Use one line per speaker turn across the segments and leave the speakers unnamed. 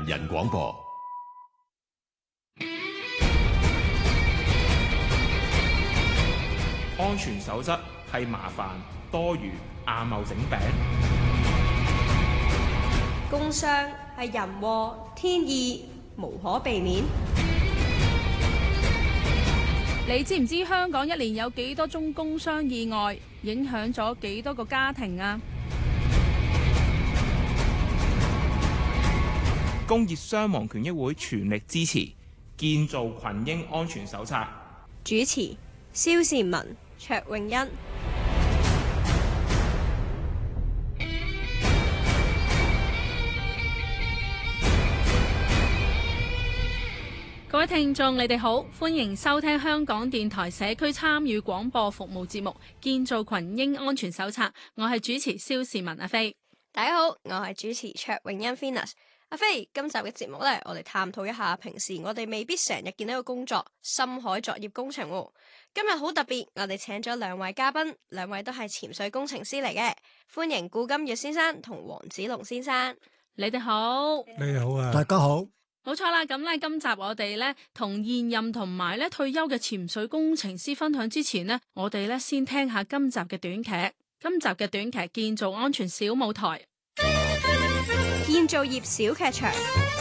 人廣播。
安全守則係麻煩多餘亞貿整餅。
工傷係人禍天意，無可避免。
你知唔知香港一年有幾多宗工傷意外，影響咗幾多個家庭啊？
工業傷亡權益會全力支持建造群英安全手冊。
主持：蕭倩文、卓穎欣。
各位聽眾，你哋好，歡迎收聽香港電台社區參與廣播服務節目《建造群英安全手冊》。我係主持蕭倩文阿飛。
大家好，我係主持卓穎欣 Venus。阿飛，今集嘅節目呢，我哋探討一下平時我哋未必成日見到嘅工作——深海作業工程。今日好特別，我哋請咗兩位嘉賓，兩位都係潛水工程師嚟嘅。歡迎顧金月先生同黃子龍先生。
你哋好。
你好啊，
大家好。
冇錯啦，咁咧今集我哋咧同現任同埋咧退休嘅潛水工程師分享之前呢，我哋咧先聽下今集嘅短劇。今集嘅短劇建造安全小舞台。
建造業小劇場。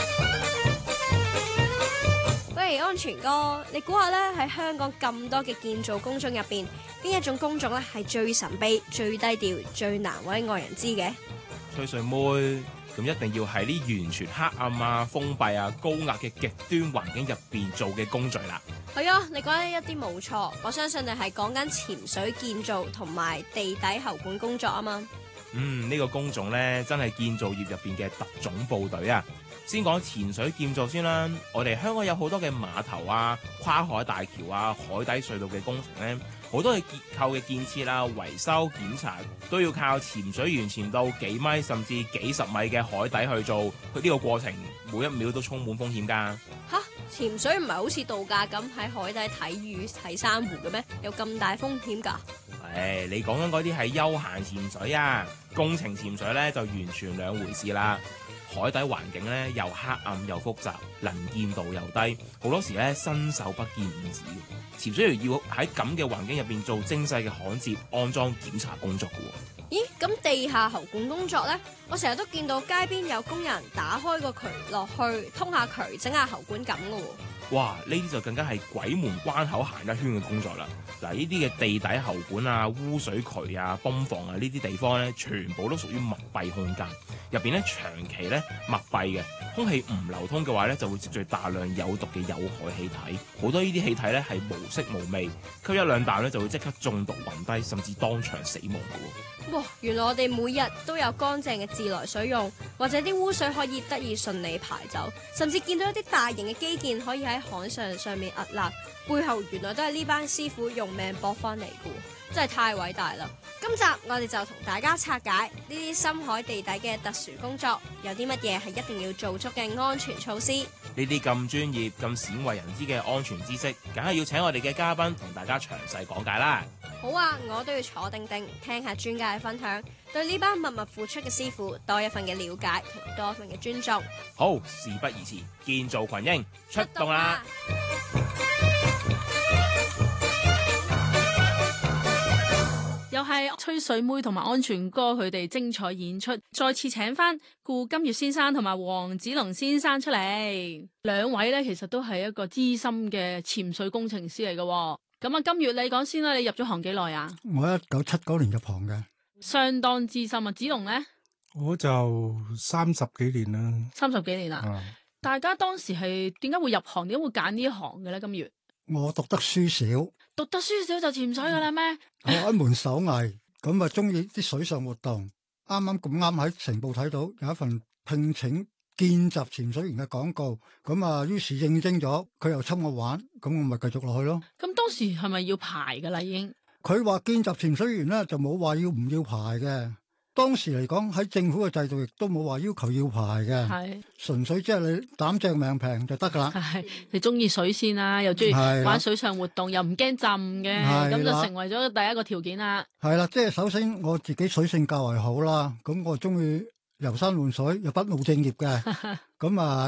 喂，安全哥，你估下咧喺香港咁多嘅建造工種入邊，邊一種工種咧係最神秘、最低調、最難為外人知嘅？
吹水妹。咁一定要喺啲完全黑暗啊、封閉啊、高壓嘅極端環境入邊做嘅工序啦。
係啊，你講得一啲冇錯，我相信你係講緊潛水建造同埋地底喉管工作啊嘛。
呢個工種呢，真係建造業入邊嘅特種部隊啊。先講潛水建造先啦，我哋香港有好多嘅碼頭啊、跨海大橋啊、海底隧道嘅工程呢，好多嘅結構嘅建設啊、維修檢查都要靠潛水員潛到幾米甚至幾十米嘅海底去做，佢呢個過程每一秒都充滿風險㗎。
吓，潛水唔係好似度假咁喺海底睇魚睇珊瑚嘅咩？有咁大風險㗎？
你講緊嗰啲係休閒潛水啊，工程潛水呢就完全兩回事啦。海底環境咧又黑暗又複雜，能見度又低，好多時咧伸手不見五指。潛水員要喺咁嘅環境入邊做精細嘅焊接、安裝、檢查工作嘅喎。
咦？咁地下喉管工作呢？我成日都見到街邊有工人打開個渠落去通下渠、整下喉管咁嘅喎。
哇！呢啲就更加係鬼門關口行一圈嘅工作啦。嗱，呢啲嘅地底喉管啊、污水渠啊、泵房啊呢啲地方咧，全部都屬於密閉空間，入邊咧長期咧密閉嘅，空氣唔流通嘅話咧，就會積聚大量有毒嘅有害氣體。好多呢啲氣體咧係無色無味，吸一兩啖咧就會即刻中毒暈低，甚至當場死亡嘅喎。
哇！原來我哋每日都有乾淨嘅自來水用，或者啲污水可以得以順利排走，甚至見到一啲大型嘅基建可以喺海上面屹立，背後原來都係呢班師傅用命搏翻嚟嘅，真係太偉大啦！今集我哋就同大家拆解呢啲深海地底嘅特殊工作，有啲乜嘢係一定要做足嘅安全措施。
呢啲咁專業、咁鮮為人知嘅安全知識，梗係要請我哋嘅嘉賓同大家詳細講解啦。
好啊，我都要坐定定聽下專家嘅分享，對呢班默默付出嘅師傅多一份嘅了解同多一份嘅尊重。
好，事不宜遲，建造群英出動啦！
又係吹水妹同埋安全哥佢哋精彩演出，再次請翻顧金月先生同埋黃子龍先生出嚟。兩位咧其實都係一個資深嘅潛水工程師嚟嘅。咁啊，金月你講先啦，你入咗行幾耐啊？
我1979年入行嘅，
相當資深啊。子龍咧，
我就30幾年啦。
30幾年啦。大家當時係點解會入行？點解會揀呢一行嘅咧？金月，
我讀得書少，
讀得書少就潛水噶啦咩？
學一門手藝，咁啊中意啲水上活動。啱喺成報睇到有一份聘請見習潛水員嘅廣告，咁啊於是應徵咗，佢又侵我玩，咁我咪繼續落去咯。
咁當時係咪要排噶啦？已經
佢話見習潛水員咧就冇話要唔要排嘅。當時嚟講喺政府嘅制度亦都冇話要求要排嘅，係純粹即係你膽正命平就得噶啦。
係你中意水先啦，又中意玩水上活動，又唔驚浸嘅，咁就成為咗第一個條件啦。
係啦，即係首先我自己水性較為好啦，咁我中意遊山玩水，又不務正業嘅，咁啊